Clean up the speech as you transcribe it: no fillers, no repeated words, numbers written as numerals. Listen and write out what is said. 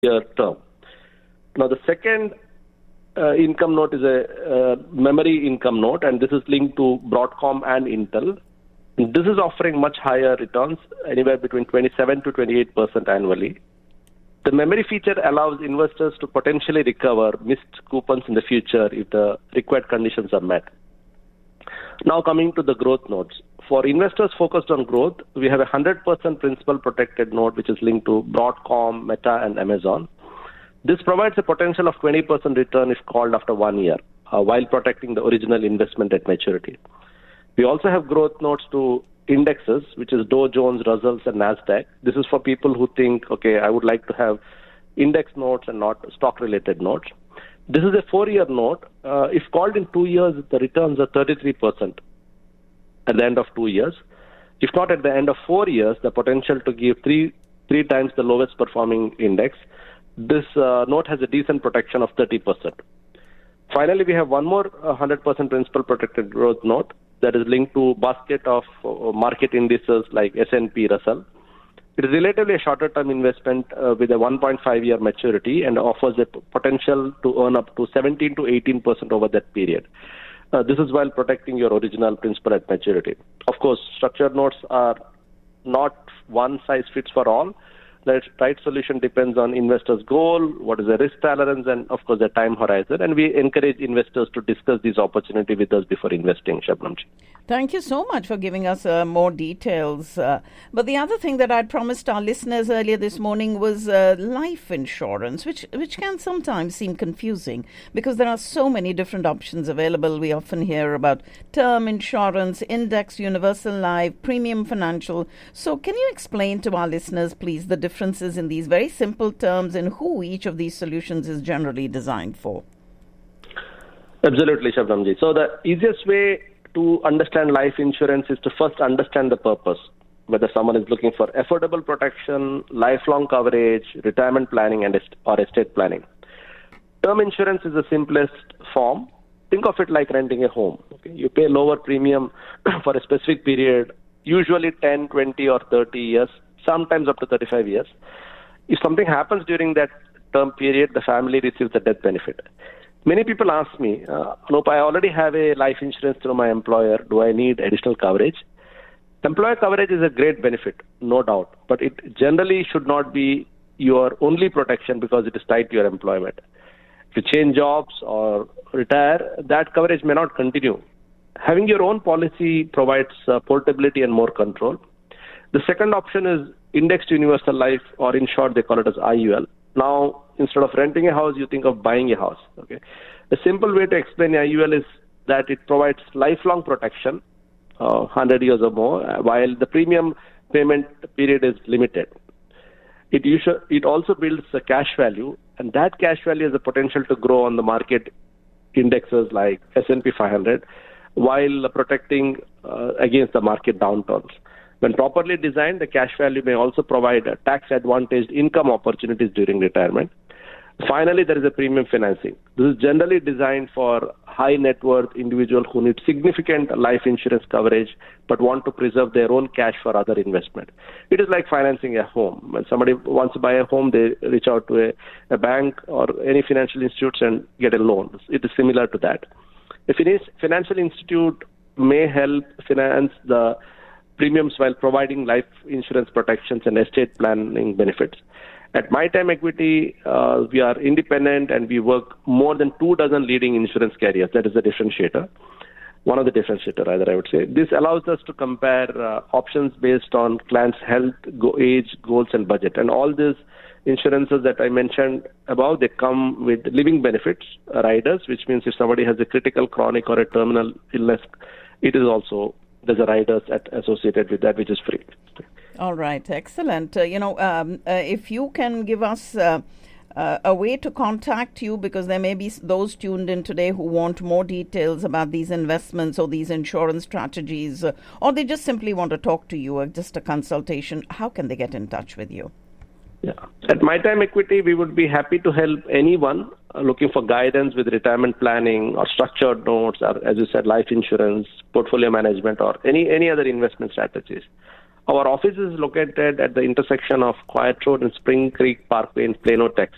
year term. Now, the second income note is a memory income note, and this is linked to Broadcom and Intel. This is offering much higher returns, anywhere between 27 to 28% annually. The memory feature allows investors to potentially recover missed coupons in the future if the required conditions are met. Now coming to the growth notes. For investors focused on growth, we have a 100% principal protected note which is linked to Broadcom, Meta, and Amazon. This provides a potential of 20% return if called after 1 year, while protecting the original investment at maturity. We also have growth notes to indexes, which is Dow Jones, Russell, and NASDAQ. This is for people who think, okay, I would like to have index notes and not stock-related notes. This is a 4-year note. If called in 2 years, the returns are 33% at the end of 2 years. If not at the end of 4 years, the potential to give three times the lowest performing index. This note has a decent protection of 30%. Finally, we have one more 100% principal protected growth note that is linked to basket of market indices like S&P, Russell. It is relatively a shorter term investment with a 1.5-year maturity and offers a potential to earn up to 17 to 18% over that period. This is while protecting your original principal at maturity. Of course, structured notes are not one size fits for all. The right solution depends on investors' goal, what is the risk tolerance, and of course the time horizon. And we encourage investors to discuss this opportunity with us before investing, Shabnamji. Thank you so much for giving us more details. But the other thing that I'd promised our listeners earlier this morning was life insurance, which can sometimes seem confusing because there are so many different options available. We often hear about term insurance, index, universal life, premium financial. So can you explain to our listeners, please, the differences in these very simple terms and who each of these solutions is generally designed for? Absolutely, Shabnamji. So the easiest way to understand life insurance is to first understand the purpose, whether someone is looking for affordable protection, lifelong coverage, retirement planning, or estate planning. Term insurance is the simplest form. Think of it like renting a home. Okay? You pay lower premium for a specific period, usually 10, 20, or 30 years, sometimes up to 35 years. If something happens during that term period, the family receives the death benefit. Many people ask me, Anup, I already have a life insurance through my employer. Do I need additional coverage? Employer coverage is a great benefit, no doubt, but it generally should not be your only protection because it is tied to your employment. If you change jobs or retire, that coverage may not continue. Having your own policy provides portability and more control. The second option is indexed universal life, or in short, they call it as IUL. Now, instead of renting a house, you think of buying a house. Okay, a simple way to explain IUL is that it provides lifelong protection, 100 years or more, while the premium payment period is limited. It also builds a cash value, and that cash value has the potential to grow on the market indexes like S&P 500, while protecting against the market downturns. When properly designed, the cash value may also provide tax-advantaged income opportunities during retirement. Finally, there is a premium financing. This is generally designed for high net worth individuals who need significant life insurance coverage but want to preserve their own cash for other investment. It is like financing a home. When somebody wants to buy a home, they reach out to a bank or any financial institutes and get a loan. It is similar to that. A financial institute may help finance the premiums while providing life insurance protections and estate planning benefits. At My Time Equity, we are independent and we work more than 24 leading insurance carriers. That is the differentiator. One of the differentiator, rather, I would say. This allows us to compare options based on clients' health, age, goals, and budget. And all these insurances that I mentioned above, they come with living benefits, riders, which means if somebody has a critical, chronic, or a terminal illness, it is also there's a riders associated with that, which is free. All right, excellent. If you can give us a way to contact you, because there may be those tuned in today who want more details about these investments or these insurance strategies, or they just simply want to talk to you, or just a consultation, how can they get in touch with you? Yeah. At My Time Equity, we would be happy to help anyone looking for guidance with retirement planning or structured notes, or, as you said, life insurance, portfolio management, or any other investment strategies. Our office is located at the intersection of Quiet Road and Spring Creek Parkway in Plano, Texas.